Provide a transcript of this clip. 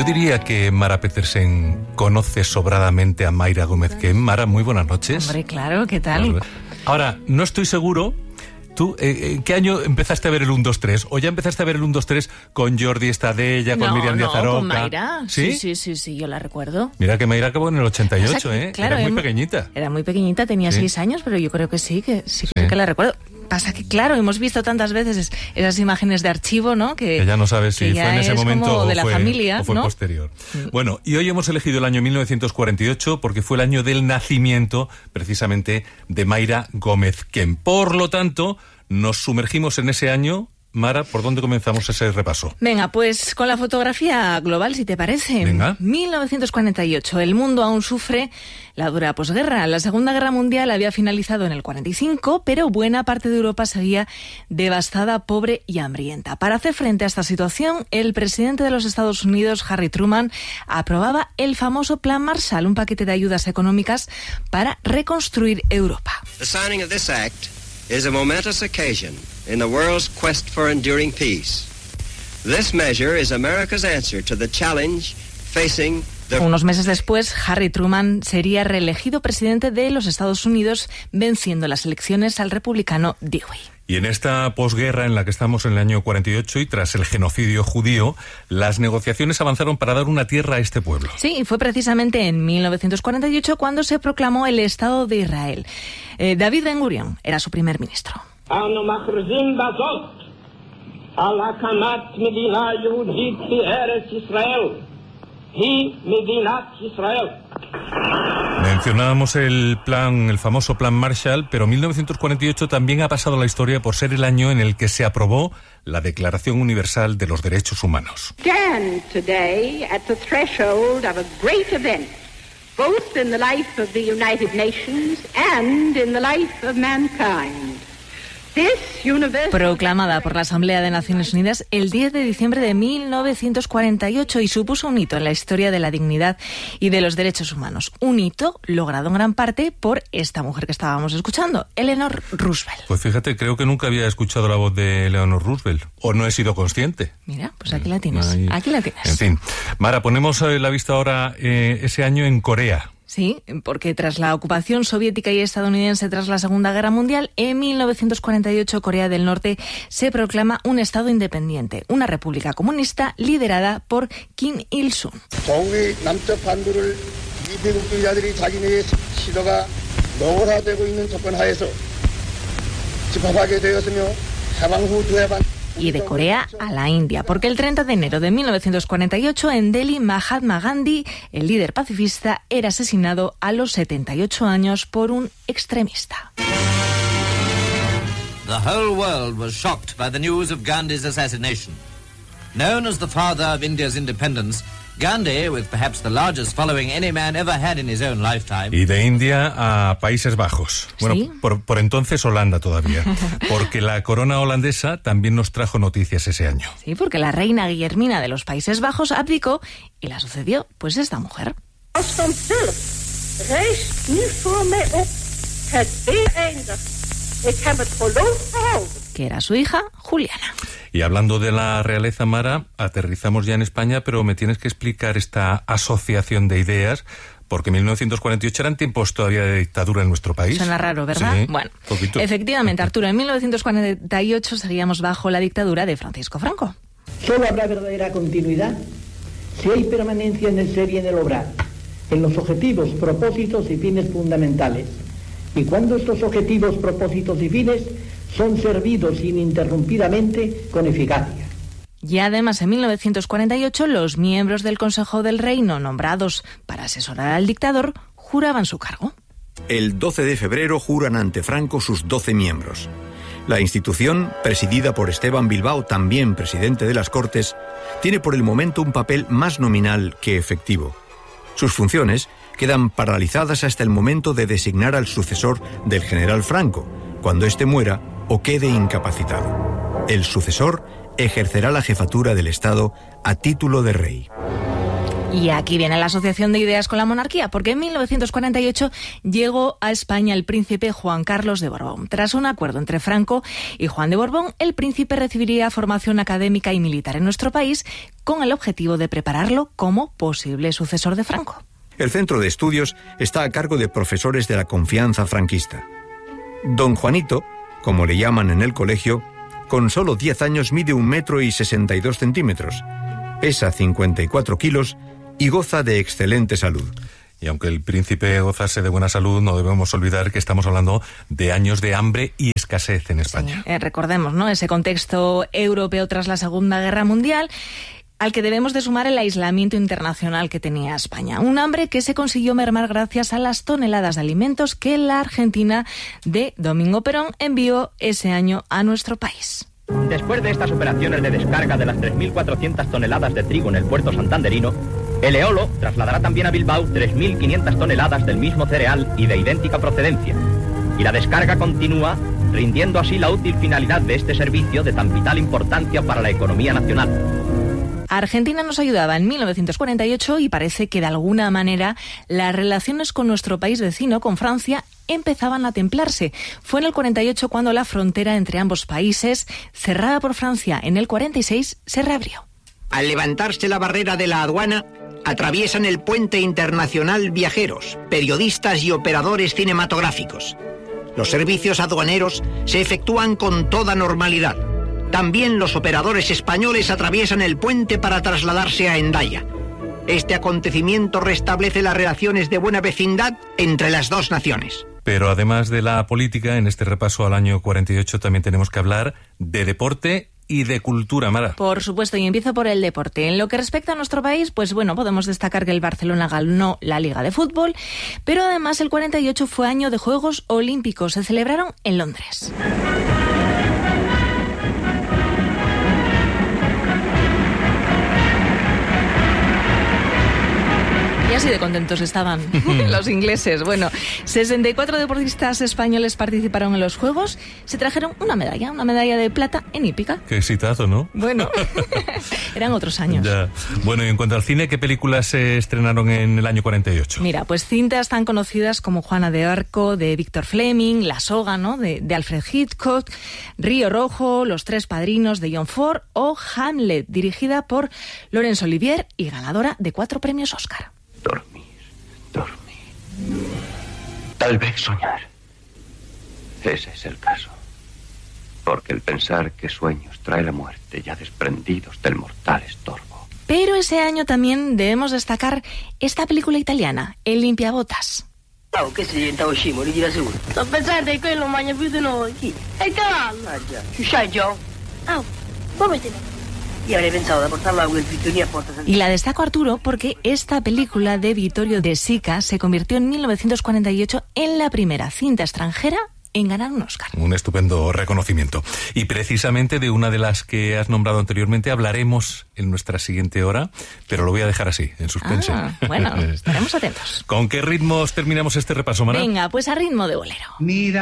Yo diría que Mara Petersen conoce sobradamente a Mayra Gómez Quem. Mara, muy buenas noches. Hombre, claro, ¿qué tal? Ahora, no estoy seguro. ¿Tú en qué año empezaste a ver el 1, 2, 3? ¿O ya empezaste a ver el 1, 2, 3 con Jordi Estadella, con Miriam Díaz Aroca? Con Mayra. ¿Sí? Sí, yo la recuerdo. Mira que Mayra acabó en el 88, o sea, claro, era muy pequeñita. Era muy pequeñita, tenía 6 años, pero yo creo que sí que la recuerdo. Pasa que, claro, hemos visto tantas veces esas imágenes de archivo, ¿no? Que ya no sabes si fue en ese momento o de la familia, o fue ¿no? posterior. Bueno, y hoy hemos elegido el año 1948 porque fue el año del nacimiento, precisamente, de Mayra Gómez Quem. Por lo tanto, nos sumergimos en ese año. Mara, ¿por dónde comenzamos ese repaso? Venga, pues con la fotografía global, si te parece. Venga. 1948, el mundo aún sufre la dura posguerra. La Segunda Guerra Mundial había finalizado en el 45, pero buena parte de Europa seguía devastada, pobre y hambrienta. Para hacer frente a esta situación, el presidente de los Estados Unidos, Harry Truman, aprobaba el famoso Plan Marshall, un paquete de ayudas económicas para reconstruir Europa. The signing of this act is a momentous occasion in the world's quest for enduring peace. This measure is America's answer to the challenge facing the... Unos meses después, Harry Truman sería reelegido presidente de los Estados Unidos, venciendo las elecciones al republicano Dewey. Y en esta posguerra en la que estamos en el año 48 y tras el genocidio judío, las negociaciones avanzaron para dar una tierra a este pueblo. Sí, y fue precisamente en 1948 cuando se proclamó el Estado de Israel. David Ben Gurion era su primer ministro. Mencionábamos el famoso Plan Marshall, pero 1948 también ha pasado a la historia por ser el año en el que se aprobó la Declaración Universal de los Derechos Humanos. Stand today at the threshold of a great event, both in the life of the United Nations and in the life of mankind. Proclamada por la Asamblea de Naciones Unidas el 10 de diciembre de 1948 y supuso un hito en la historia de la dignidad y de los derechos humanos. Un hito logrado en gran parte por esta mujer que estábamos escuchando, Eleanor Roosevelt. Pues fíjate, creo que nunca había escuchado la voz de Eleanor Roosevelt, o no he sido consciente. Mira, pues aquí la tienes, aquí la tienes. En fin, Mara, ponemos la vista ahora ese año en Corea. Sí, porque tras la ocupación soviética y estadounidense tras la Segunda Guerra Mundial, en 1948 Corea del Norte se proclama un Estado independiente, una república comunista liderada por Kim Il-sung. Y de Corea a la India, porque el 30 de enero de 1948 en Delhi, Mahatma Gandhi, el líder pacifista, era asesinado a los 78 años por un extremista. The whole world was shocked by the news of Gandhi's assassination. Known as the father of India's independence, Gandhi, with perhaps the largest following any man ever had in his own lifetime. Y de India a Países Bajos. Bueno, ¿sí? por entonces Holanda todavía. Porque la corona holandesa también nos trajo noticias ese año. Sí, porque la reina Guillermina de los Países Bajos abdicó y la sucedió, pues, esta mujer. Que era su hija, Juliana. Y hablando de la realeza, Mara, aterrizamos ya en España, pero me tienes que explicar esta asociación de ideas, porque 1948 eran tiempos todavía de dictadura en nuestro país. Suena raro, ¿verdad? Sí, bueno, poquito. Efectivamente, Arturo, en 1948 seguíamos bajo la dictadura de Francisco Franco. Solo habrá verdadera continuidad si hay permanencia en el ser y en el obrar, en los objetivos, propósitos y fines fundamentales. Y cuando estos objetivos, propósitos y fines son servidos ininterrumpidamente con eficacia. Y además, en 1948, los miembros del Consejo del Reino, nombrados para asesorar al dictador, juraban su cargo. El 12 de febrero juran ante Franco sus 12 miembros. La institución, presidida por Esteban Bilbao, también presidente de las Cortes, tiene por el momento un papel más nominal que efectivo. Sus funciones quedan paralizadas hasta el momento de designar al sucesor del general Franco, cuando éste muera o quede incapacitado. El sucesor ejercerá la jefatura del Estado a título de rey. Y aquí viene la asociación de ideas con la monarquía, porque en 1948 llegó a España el príncipe Juan Carlos de Borbón. Tras un acuerdo entre Franco y Juan de Borbón, el príncipe recibiría formación académica y militar en nuestro país con el objetivo de prepararlo como posible sucesor de Franco. El centro de estudios está a cargo de profesores de la confianza franquista. Don Juanito, como le llaman en el colegio, con solo 10 años mide 1,62 metros, pesa 54 kilos y goza de excelente salud. Y aunque el príncipe gozase de buena salud, no debemos olvidar que estamos hablando de años de hambre y escasez en España. Sí, recordemos, ¿no?, ese contexto europeo tras la Segunda Guerra Mundial, al que debemos de sumar el aislamiento internacional que tenía España. Un hambre que se consiguió mermar gracias a las toneladas de alimentos que la Argentina de Domingo Perón envió ese año a nuestro país. Después de estas operaciones de descarga de las 3.400 toneladas de trigo en el puerto santanderino, el Eolo trasladará también a Bilbao 3.500 toneladas del mismo cereal y de idéntica procedencia. Y la descarga continúa, rindiendo así la útil finalidad de este servicio de tan vital importancia para la economía nacional. Argentina nos ayudaba en 1948 y parece que de alguna manera las relaciones con nuestro país vecino, con Francia, empezaban a templarse. Fue en el 48 cuando la frontera entre ambos países, cerrada por Francia en el 46, se reabrió. Al levantarse la barrera de la aduana, atraviesan el puente internacional viajeros, periodistas y operadores cinematográficos. Los servicios aduaneros se efectúan con toda normalidad. También los operadores españoles atraviesan el puente para trasladarse a Hendaya. Este acontecimiento restablece las relaciones de buena vecindad entre las dos naciones. Pero además de la política, en este repaso al año 48 también tenemos que hablar de deporte y de cultura, Mara. Por supuesto, y empiezo por el deporte. En lo que respecta a nuestro país, pues bueno, podemos destacar que el Barcelona ganó la Liga de Fútbol, pero además el 48 fue año de Juegos Olímpicos. Se celebraron en Londres. Y así de contentos estaban los ingleses. Bueno, 64 deportistas españoles participaron en los Juegos. Se trajeron una medalla de plata en hípica. Qué exitazo, ¿no? Bueno, eran otros años. Ya. Bueno, y en cuanto al cine, ¿qué películas se estrenaron en el año 48? Mira, pues cintas tan conocidas como Juana de Arco, de Víctor Fleming, La soga, ¿no?, de Alfred Hitchcock, Río Rojo, Los tres padrinos, de John Ford, o Hamlet, dirigida por Laurence Olivier y ganadora de 4 premios Oscar. Dormir. Tal vez soñar. Ese es el caso. Porque el pensar que sueños trae la muerte ya desprendidos del mortal estorbo. Pero ese año también debemos destacar esta película italiana, El limpiabotas. Che si diventa scemo, gli dirà sicuro. Sto pensando che quello mangia più di noi. Chi? È il cavallo. Ah già. Ci sai Joe? Come te ne? Y habré pensado de portarlo a quel Vittorio a Porta Santa. Y la destaco, Arturo, porque esta película de Vittorio De Sica se convirtió en 1948 en la primera cinta extranjera en ganar un Oscar. Un estupendo reconocimiento. Y precisamente de una de las que has nombrado anteriormente hablaremos en nuestra siguiente hora, pero lo voy a dejar así, en suspense. Bueno, estaremos atentos. ¿Con qué ritmos terminamos este repaso, Mara? Venga, pues a ritmo de bolero. Mira